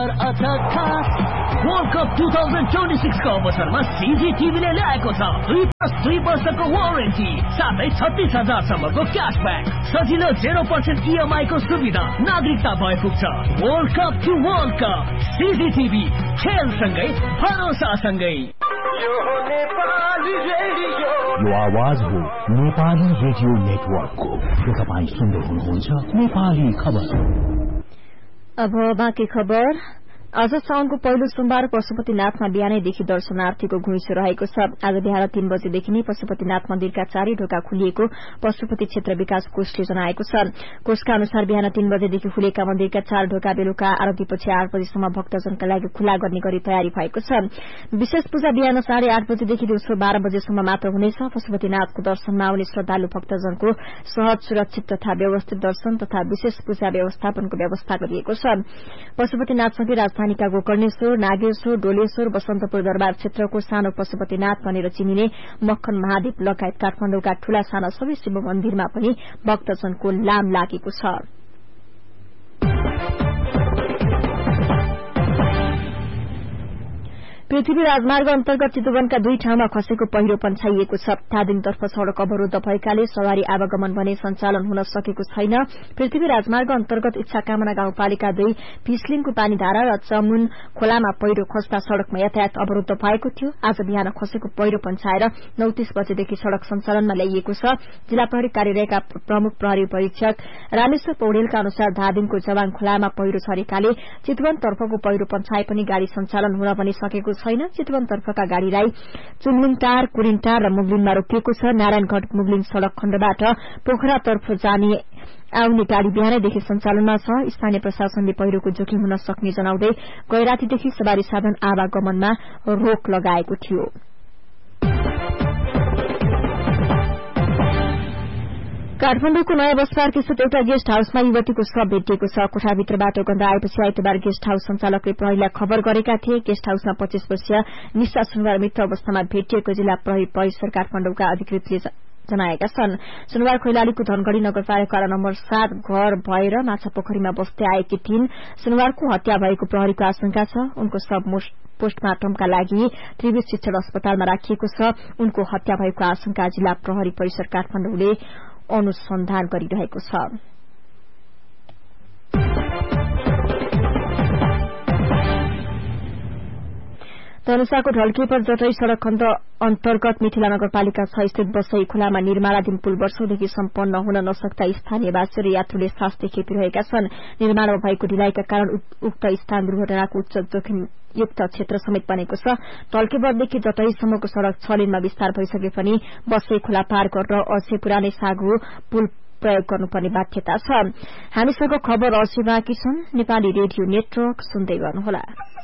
Offer अथक खास world cup 2026 को अवसरमा CCTVले ल्याएको छ 3+3 वर्षको वारेन्टी साथै 36,000 सम्मको क्याशब्याक सजिलो 0% EMI को सुविधा नागरिकता भए पुग्छ world cup to world cup CCTV खेलसँगै भरोसासँगै यो आवाज हो नेपाली रेडियो नेटवर्कको तपाईँ सुन्दै हुनुहुन्छ नेपाली खबर। अब बाँकी खबर। आज साउनको पहिलो सोमबार पशुपतिनाथमा बिहानैदेखि दर्शनार्थीको घुइँचो रहेको छ। आज बिहान 3 बजेदेखि नै पशुपतिनाथ मन्दिरका चारै ढोका खुलिएको पशुपति क्षेत्र विकास कोषले जनाएको छ। कोषका अनुसार बिहान 3 बजेदेखि खुलेका मन्दिरका 4 ढोका बेलुका आरतीपछि 8 बजेसम्म भक्तजनका लागि खुला गर्ने गरी तयारी भएको छ। विशेष पूजा बिहान 8:30 बजेदेखि दिउँसो 12 बजेसम्म मात्र हुनेछ। पशुपतिनाथको दर्शनमा आउने श्रद्धालु भक्तजनको सहज, सुरक्षित तथा व्यवस्थित दर्शन तथा विशेष पूजा व्यवस्थापनको व्यवस्था गरिएको छ। पशुपतिनाथसँगै राजधानीका गोकर्णेश्वर, नागेश्वर, डोलेश्वर, बसन्तपुर दरबार क्षेत्रको सानो पशुपतिनाथ भनेर चिनिने मक्खन महादेव लगायत काठमाडौँका ठूला साना सबै शिव मन्दिरमा पनि भक्तजनको लाम लागेको छ। पृथ्वी राजमार्ग अन्तर्गत चितवनका 2 ठाउँमा खसेको पहिरो पन्छाइएको छ। धादिङतर्फ सड़क अवरूद्ध भएकाले सवारी आवागमन भने सञ्चालन हुन सकेको छैन। पृथ्वी राजमार्ग अन्तर्गत इच्छाकामना गाउँपालिका 2 पिसलिङको पानीधारा र चमुन खोलामा पहिरो खस्दा सड़कमा यातायात अवरूद्ध भएको थियो। आज बिहान खसेको पहिरो पन्छाएर 9:30 बजेदेखि सड़क सञ्चालनमा ल्याइएको छ। जिल्ला प्रहरी कार्यालयका प्रमुख प्रहरी परीक्षक रामेश्वर पौडेलका अनुसार धादिङको जवाङ खोलामा पहिरो छरेकाले चितवनतर्फको पहिरो पन्छाए पनि गाड़ी सञ्चालन हुन पनि सकेको छैन। चितवनतर्फका गाड़ीलाई चुम्लिङटार, कुरिनटार र मुगलिङमा रोकिएको छ। नारायणगढ़ मुगलिङ सड़क खण्डबाट पोखरातर्फ जाने आउने गाड़ी बिहानैदेखि सञ्चालनमा छ। स्थानीय प्रशासनले पहिरोको जोखिम हुन सक्ने जनाउँदै गैरातीदेखि सवारी साधन आवागमनमा रोक लगाएको थियो। काठमाडौँको नयाँ बस पार्क स्थित एउटा गेस्ट हाउसमा युवतीको शव भेटिएको छ। कोठाभित्रबाट गन्ध आएपछि आइतबार गेस्ट हाउस संचालकले प्रहरीलाई खबर गरेका थिए। गेस्ट हाउसमा 25 वर्षीय निशा सुनवार मृत अवस्थामा भेटिएको जिल्ला प्रहरी परिसर काठमाडौँका अधिकृतले जनाएका छन्। सुनवार खैलालीको धनगढ़ी नगरपालिका नम्बर 7 घर भएर माछा पोखरीमा बस्दै आएकी थिइन्। सुनवारको हत्या भएको प्रहरीको आशंका छ। उनको शव पोस्टमार्टमका लागि त्रिवेश शिक्षण अस्पतालमा राखिएको छ। उनको हत्या भएको आशंका जिल्ला प्रहरी परिसर काठमाडौँले अनुसन्धान गरिरहेको छ। धनुषाको ढल्केपर जटै सड़क खण्ड अन्तर्गत मिथिला नगरपालिका 6 स्थित बसई खोलामा निर्माणाधीन पुल वर्षौंदेखि सम्पन्न हुन नसक्दा स्थानीयवासी र यात्रुले सास्ते खेपिरहेका छन्। निर्माणमा भएको ढिलाइका कारण उक्त स्थान दुर्घटनाको उच्च जोखिम युक्त क्षेत्र समेत बनेको छ। ढल्केपरदेखि जटैसम्मको सड़क 6 लेनमा विस्तार भइसके पनि बसई खोला पार गरेर अझै पुरानै सागु पुल प्रयोग गर्नुपर्ने बाध्यता छ। हामीसँग खबर अझै बाँकी छन्। नेपाली रेडियो नेटवर्क सुन्दै गर्नुहोला।